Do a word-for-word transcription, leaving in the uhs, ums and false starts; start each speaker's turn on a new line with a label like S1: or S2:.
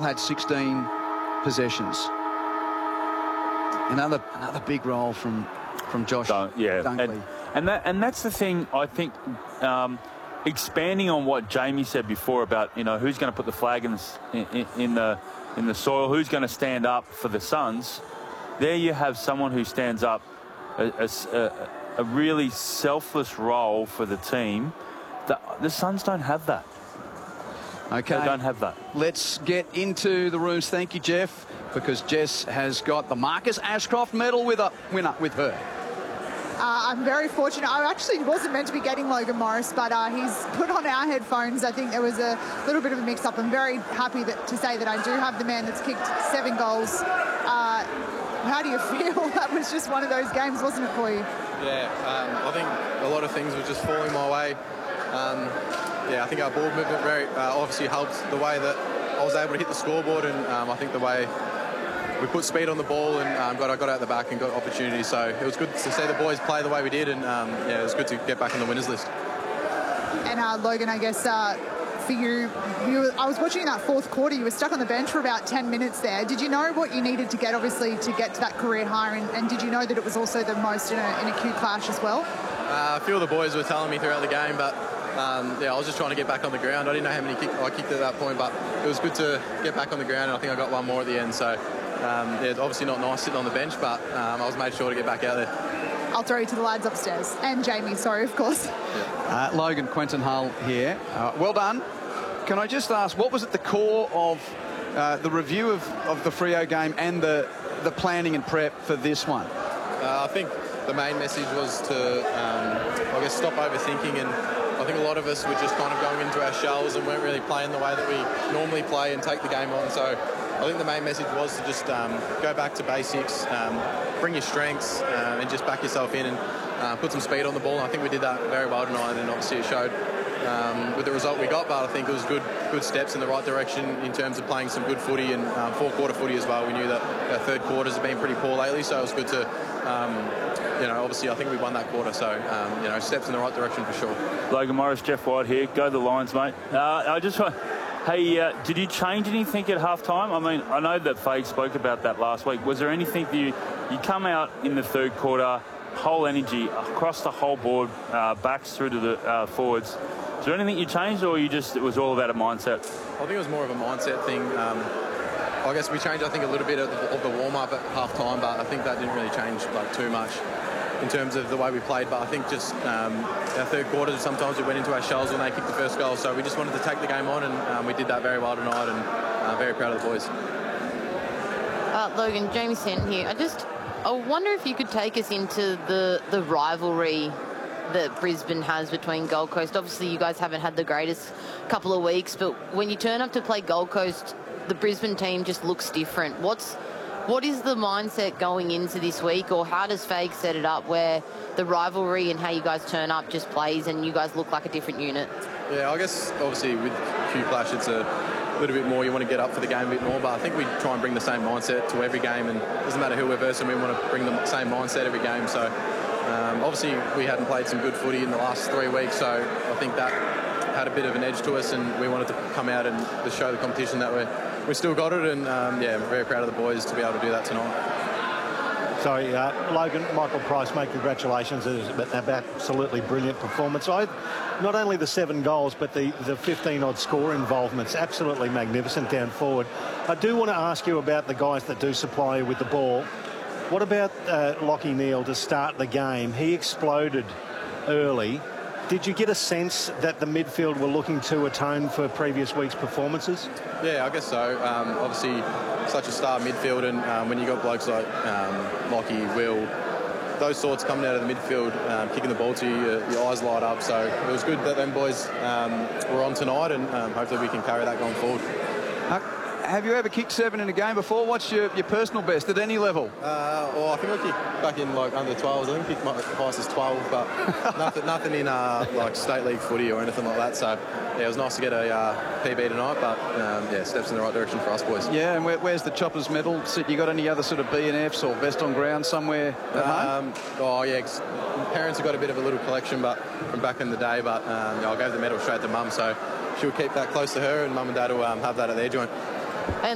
S1: had sixteen possessions. Another another big role from from Josh
S2: Dun yeah,
S1: Dunkley.
S2: And, and that and that's the thing. I think um, expanding on what Jamie said before about you know who's going to put the flag in the in, in the in the soil, who's going to stand up for the Suns. There you have someone who stands up a, a, a really selfless role for the team. The, the Suns don't have that.
S1: Okay.
S2: They don't have that.
S1: Let's get into the rooms. Thank you, Jeff, because Jess has got the Marcus Ashcroft medal with a winner with her.
S3: Uh, I'm very fortunate. I actually wasn't meant to be getting Logan Morris, but uh, he's put on our headphones. I think there was a little bit of a mix-up. I'm very happy that, to say that I do have the man that's kicked seven goals. Uh, how do you feel? That was just one of those games, wasn't it, for you?
S4: Yeah, um, I think a lot of things were just falling my way. Um, yeah, I think our ball movement very uh, obviously helped the way that I was able to hit the scoreboard, and um, I think the way we put speed on the ball and um, got, I got out the back and got opportunities. So it was good to see the boys play the way we did, and um, yeah, it was good to get back on the winners list.
S3: And uh, Logan, I guess uh, for you, you were, I was watching that fourth quarter. You were stuck on the bench for about ten minutes there. Did you know what you needed to get, obviously, to get to that career high? And, and did you know that it was also the most in a, in a Q clash as well?
S4: Uh, a few of the boys were telling me throughout the game, but um, yeah, I was just trying to get back on the ground. I didn't know how many kick I kicked at that point, but it was good to get back on the ground, and I think I got one more at the end. So um, yeah, it's obviously not nice sitting on the bench, but um, I was made sure to get back out there.
S3: I'll throw you to the lads upstairs. And Jamie, sorry, of course.
S1: Yeah. Uh, Logan, Quentin Hull here. Uh, well done. Can I just ask, what was at the core of uh, the review of, of the Freo game and the, the planning and prep for this one?
S4: Uh, I think the main message was to, um, I guess, stop overthinking, and I think a lot of us were just kind of going into our shells and weren't really playing the way that we normally play and take the game on. So I think the main message was to just um, go back to basics, um, bring your strengths, um, and just back yourself in and uh, put some speed on the ball. And I think we did that very well tonight, and obviously it showed um, with the result we got, but I think it was good good steps in the right direction in terms of playing some good footy and um, four-quarter footy as well. We knew that our third quarters have been pretty poor lately, so it was good to, um, you know, obviously I think we won that quarter, so, um, you know, steps in the right direction for sure.
S2: Logan Morris, Jeff White here. Go the Lions, mate. Uh, I just want... Hey, uh, did you change anything at half-time? I mean, I know that Faye spoke about that last week. Was there anything that you... You come out in the third quarter, whole energy across the whole board, uh, backs through to the uh, forwards. Is there anything you changed, or you just... It was all about a mindset?
S4: I think it was more of a mindset thing. Um, I guess we changed, I think, a little bit of the, of the warm-up at half-time, but I think that didn't really change, like, too much in terms of the way we played. But I think just um, our third quarter, sometimes we went into our shells when they kicked the first goal, so we just wanted to take the game on, and um, we did that very well tonight, and uh, very proud of the boys.
S5: Uh, Logan, Jamie Stanton here. I just, I wonder if you could take us into the, the rivalry that Brisbane has between Gold Coast. Obviously, you guys haven't had the greatest couple of weeks, but when you turn up to play Gold Coast, the Brisbane team just looks different. What's What is the mindset going into this week, or how does Fague set it up where the rivalry and how you guys turn up just plays and you guys look like a different unit?
S4: Yeah, I guess obviously with Q Clash it's a little bit more, you want to get up for the game a bit more, but I think we try and bring the same mindset to every game, and it doesn't matter who we're versing, we want to bring the same mindset every game. So um, obviously we hadn't played some good footy in the last three weeks, so I think that had a bit of an edge to us, and we wanted to come out and to show the competition that we're we still got it, and um, yeah, I'm very proud of the boys to be able to do that tonight.
S6: Sorry, uh, Logan, Michael Price, mate, congratulations. It was an absolutely brilliant performance. I, not only the seven goals, but the, the fifteen-odd score involvements, absolutely magnificent down forward. I do want to ask you about the guys that do supply you with the ball. What about uh, Lachie Neale to start the game? He exploded early. Did you get a sense that the midfield were looking to atone for previous week's performances?
S4: Yeah, I guess so. Um, obviously, such a star midfield, and um, when you got blokes like um, Lachie, Will, those sorts coming out of the midfield, um, kicking the ball to you, your, your eyes light up. So it was good that them boys um, were on tonight, and um, hopefully we can carry that going forward.
S1: Uh, have you ever kicked seven in a game before? What's your, your personal best at any level?
S4: Uh, well, I think I kicked back in like under twelves. I think I kicked my highest as twelve, but nothing, nothing in uh, like state league footy or anything like that. So yeah, it was nice to get a uh, P B tonight, but um, yeah, steps in the right direction for us boys.
S1: Yeah, and where, where's the Choppers medal? You got any other sort of B N Fs or best on ground somewhere at
S4: um,
S1: home?
S4: Oh yeah, parents have got a bit of a little collection, but from back in the day. But um, yeah, I gave the medal straight to mum, so she'll keep that close to her, and mum and dad will um, have that at their joint.
S5: And